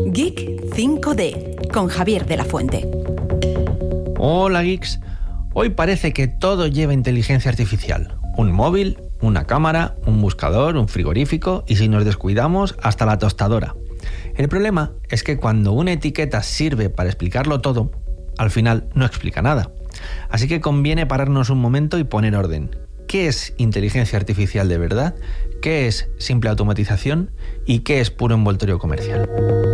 Geek 5D con Javier de la Fuente. Hola geeks, hoy parece que todo lleva inteligencia artificial. Un móvil, una cámara, un buscador, un frigorífico y si nos descuidamos hasta la tostadora. El problema es que cuando una etiqueta sirve para explicarlo todo, al final no explica nada. Así que conviene pararnos un momento y poner orden. ¿Qué es inteligencia artificial de verdad? ¿Qué es simple automatización? ¿Y qué es puro envoltorio comercial?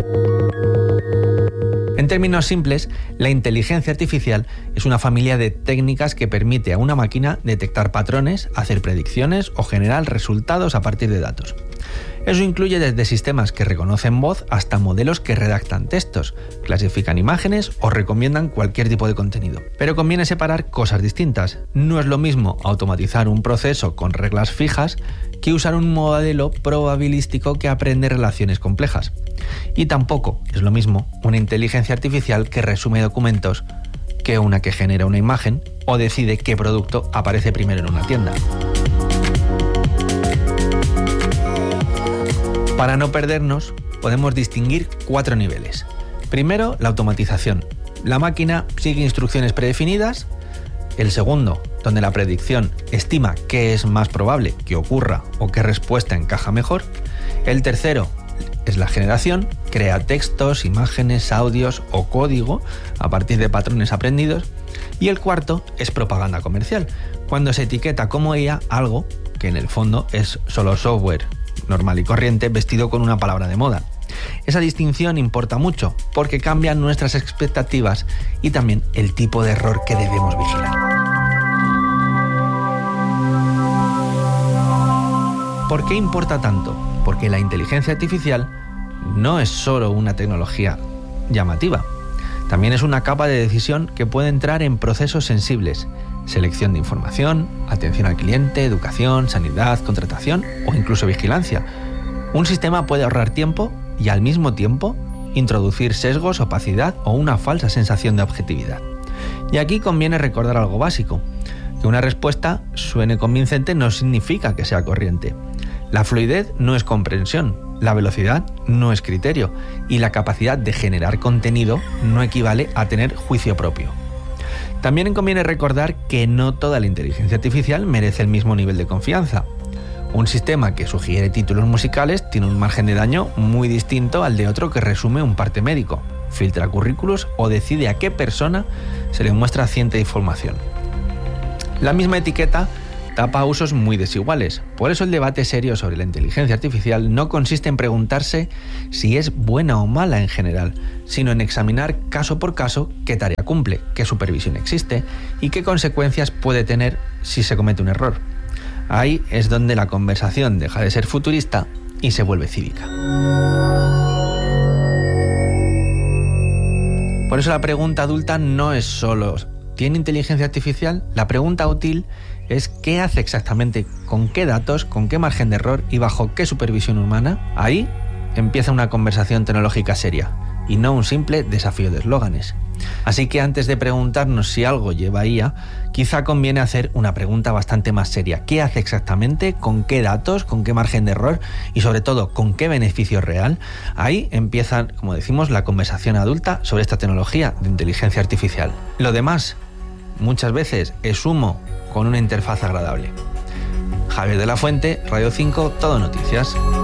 En términos simples, la inteligencia artificial es una familia de técnicas que permite a una máquina detectar patrones, hacer predicciones o generar resultados a partir de datos. Eso incluye desde sistemas que reconocen voz hasta modelos que redactan textos, clasifican imágenes o recomiendan cualquier tipo de contenido. Pero conviene separar cosas distintas. No es lo mismo automatizar un proceso con reglas fijas que usar un modelo probabilístico que aprende relaciones complejas. Y tampoco es lo mismo una inteligencia artificial que resume documentos que una que genera una imagen o decide qué producto aparece primero en una tienda. Para no perdernos, podemos distinguir 4 niveles. Primero, la automatización. La máquina sigue instrucciones predefinidas. El segundo, donde la predicción estima qué es más probable que ocurra o qué respuesta encaja mejor. El tercero es la generación, crea textos, imágenes, audios o código a partir de patrones aprendidos. Y el cuarto es propaganda comercial, cuando se etiqueta como IA algo que en el fondo es solo software normal y corriente vestido con una palabra de moda. Esa distinción importa mucho porque cambia nuestras expectativas y también el tipo de error que debemos vigilar. ¿Por qué importa tanto? Porque la inteligencia artificial no es solo una tecnología llamativa, también es una capa de decisión que puede entrar en procesos sensibles: selección de información, atención al cliente, educación, sanidad, contratación o incluso vigilancia. Un sistema puede ahorrar tiempo y al mismo tiempo introducir sesgos, opacidad o una falsa sensación de objetividad. Y aquí conviene recordar algo básico: que una respuesta suene convincente no significa que sea corriente. La fluidez no es comprensión, la velocidad no es criterio y la capacidad de generar contenido no equivale a tener juicio propio. También conviene recordar que no toda la inteligencia artificial merece el mismo nivel de confianza. Un sistema que sugiere títulos musicales tiene un margen de daño muy distinto al de otro que resume un parte médico, filtra currículos o decide a qué persona se le muestra cierta información. La misma etiqueta tapa usos muy desiguales. Por eso el debate serio sobre la inteligencia artificial no consiste en preguntarse si es buena o mala en general, sino en examinar caso por caso qué tarea cumple, qué supervisión existe y qué consecuencias puede tener si se comete un error. Ahí es donde la conversación deja de ser futurista y se vuelve cívica. Por eso la pregunta adulta no es solo ¿tiene inteligencia artificial? La pregunta útil es ¿qué hace exactamente? ¿Con qué datos? ¿Con qué margen de error? ¿Y bajo qué supervisión humana? Ahí empieza una conversación tecnológica seria y no un simple desafío de eslóganes. Así que antes de preguntarnos si algo lleva IA, quizá conviene hacer una pregunta bastante más seria. ¿Qué hace exactamente? ¿Con qué datos? ¿Con qué margen de error? Y sobre todo, ¿con qué beneficio real? Ahí empieza, como decimos, la conversación adulta sobre esta tecnología de inteligencia artificial. Lo demás, muchas veces, es humo con una interfaz agradable. Javier de la Fuente, Radio 5, Todo Noticias.